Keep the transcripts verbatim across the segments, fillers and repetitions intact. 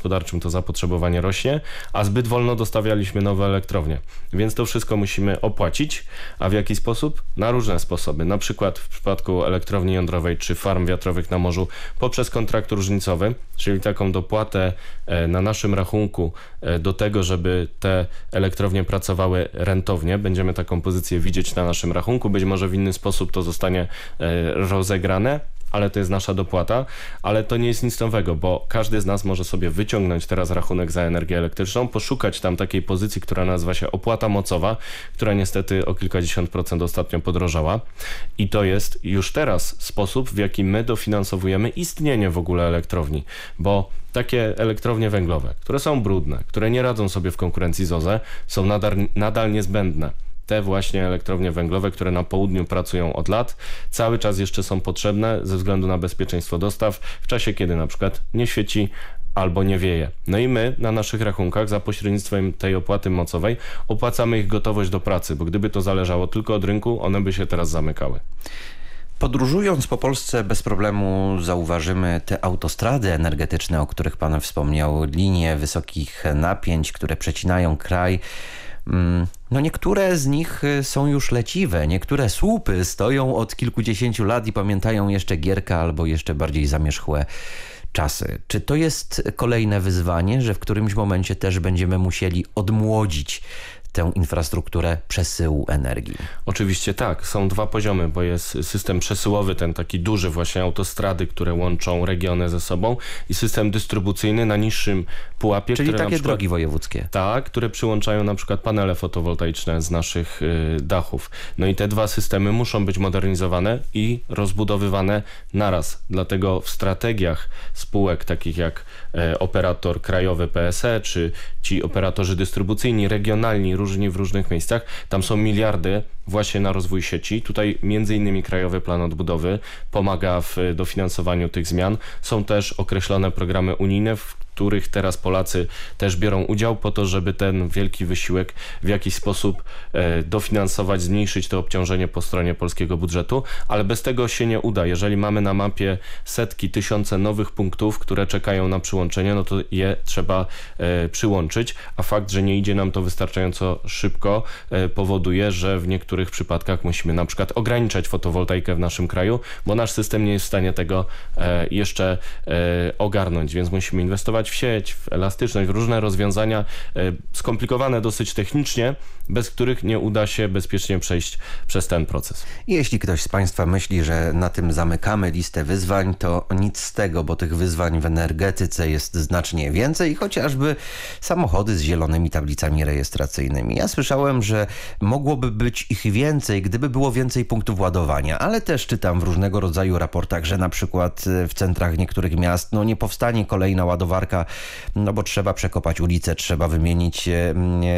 gospodarczym to zapotrzebowanie rośnie, a zbyt wolno dostawialiśmy nowe elektrownie. Więc to wszystko musimy opłacić, a w jaki sposób? Na różne sposoby. Na przykład w przypadku elektrowni jądrowej czy farm wiatrowych na morzu poprzez kontrakt różnicowy, czyli taką dopłatę na naszym rachunku do tego, żeby te elektrownie pracowały rentownie. Będziemy taką pozycję widzieć na naszym rachunku. Być może w inny sposób to zostanie rozegrane, ale to jest nasza dopłata, ale to nie jest nic nowego, bo każdy z nas może sobie wyciągnąć teraz rachunek za energię elektryczną, poszukać tam takiej pozycji, która nazywa się opłata mocowa, która niestety o kilkadziesiąt procent ostatnio podrożała i to jest już teraz sposób, w jaki my dofinansowujemy istnienie w ogóle elektrowni, bo takie elektrownie węglowe, które są brudne, które nie radzą sobie w konkurencji z O Z E, są nadal, nadal niezbędne. Te właśnie elektrownie węglowe, które na południu pracują od lat, cały czas jeszcze są potrzebne ze względu na bezpieczeństwo dostaw w czasie, kiedy na przykład nie świeci albo nie wieje. No i my na naszych rachunkach za pośrednictwem tej opłaty mocowej opłacamy ich gotowość do pracy, bo gdyby to zależało tylko od rynku, one by się teraz zamykały. Podróżując po Polsce bez problemu zauważymy te autostrady energetyczne, o których pan wspomniał, linie wysokich napięć, które przecinają kraj. No niektóre z nich są już leciwe, niektóre słupy stoją od kilkudziesięciu lat i pamiętają jeszcze Gierka albo jeszcze bardziej zamierzchłe czasy. Czy to jest kolejne wyzwanie, że w którymś momencie też będziemy musieli odmłodzić tę infrastrukturę przesyłu energii? Oczywiście tak. Są dwa poziomy, bo jest system przesyłowy, ten taki duży, właśnie autostrady, które łączą regiony ze sobą i system dystrybucyjny na niższym pułapie. Czyli które takie na przykład, drogi wojewódzkie. Tak, które przyłączają na przykład panele fotowoltaiczne z naszych y, dachów. No i te dwa systemy muszą być modernizowane i rozbudowywane naraz. Dlatego w strategiach spółek takich jak y, operator krajowy P S E, czy ci operatorzy dystrybucyjni, regionalni, różni w różnych miejscach, tam są miliardy właśnie na rozwój sieci. Tutaj między innymi Krajowy Plan Odbudowy pomaga w dofinansowaniu tych zmian. Są też określone programy unijne, w których teraz Polacy też biorą udział po to, żeby ten wielki wysiłek w jakiś sposób e, dofinansować, zmniejszyć to obciążenie po stronie polskiego budżetu, ale bez tego się nie uda. Jeżeli mamy na mapie setki, tysiące nowych punktów, które czekają na przyłączenie, no to je trzeba e, przyłączyć, a fakt, że nie idzie nam to wystarczająco szybko e, powoduje, że w niektórych przypadkach musimy na przykład ograniczać fotowoltaikę w naszym kraju, bo nasz system nie jest w stanie tego e, jeszcze e, ogarnąć, więc musimy inwestować w sieć, w elastyczność, w różne rozwiązania e, skomplikowane dosyć technicznie, bez których nie uda się bezpiecznie przejść przez ten proces. Jeśli ktoś z państwa myśli, że na tym zamykamy listę wyzwań, to nic z tego, bo tych wyzwań w energetyce jest znacznie więcej, chociażby samochody z zielonymi tablicami rejestracyjnymi. Ja słyszałem, że mogłoby być ich więcej, gdyby było więcej punktów ładowania, ale też czytam w różnego rodzaju raportach, że na przykład w centrach niektórych miast no nie powstanie kolejna ładowarka, no bo trzeba przekopać ulicę, trzeba wymienić e,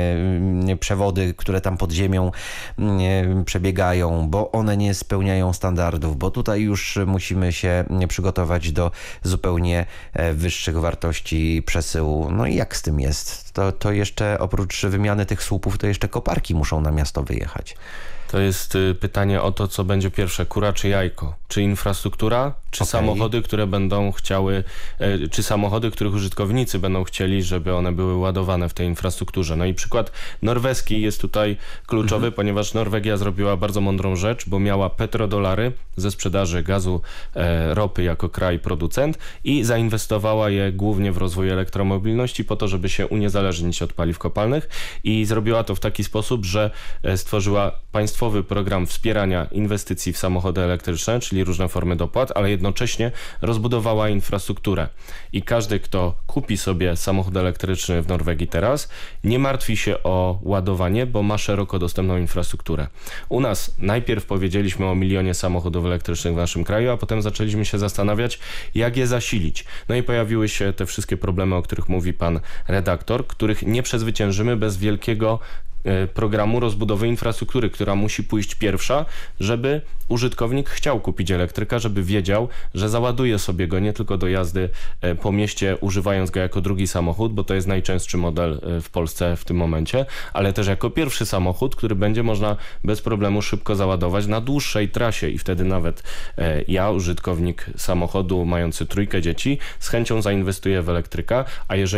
e, przewody, które tam pod ziemią e, przebiegają, bo one nie spełniają standardów, bo tutaj już musimy się przygotować do zupełnie wyższych wartości przesyłu. No i jak z tym jest? To, to jeszcze oprócz wymiany tych słupów, to jeszcze koparki muszą na miasto wyjechać. To jest pytanie o to, co będzie pierwsze, kura czy jajko? Czy infrastruktura, czy okay. samochody, które będą chciały, czy samochody, których użytkownicy będą chcieli, żeby one były ładowane w tej infrastrukturze. No i przykład norweski jest tutaj kluczowy, mhm. ponieważ Norwegia zrobiła bardzo mądrą rzecz, bo miała petrodolary ze sprzedaży gazu, e, ropy jako kraj producent i zainwestowała je głównie w rozwój elektromobilności po to, żeby się uniezależnić od paliw kopalnych i zrobiła to w taki sposób, że stworzyła państwowy program wspierania inwestycji w samochody elektryczne, czyli różne formy dopłat, ale jednocześnie rozbudowała infrastrukturę. I każdy, kto kupi sobie samochód elektryczny w Norwegii teraz, nie martwi się o ładowanie, bo ma szeroko dostępną infrastrukturę. U nas najpierw powiedzieliśmy o milionie samochodów elektrycznych w naszym kraju, a potem zaczęliśmy się zastanawiać, jak je zasilić. No i pojawiły się te wszystkie problemy, o których mówi pan redaktor, których nie przezwyciężymy bez wielkiego programu rozbudowy infrastruktury, która musi pójść pierwsza, żeby użytkownik chciał kupić elektryka, żeby wiedział, że załaduje sobie go nie tylko do jazdy po mieście, używając go jako drugi samochód, bo to jest najczęstszy model w Polsce w tym momencie, ale też jako pierwszy samochód, który będzie można bez problemu szybko załadować na dłuższej trasie i wtedy nawet ja, użytkownik samochodu mający trójkę dzieci, z chęcią zainwestuję w elektryka, a jeżeli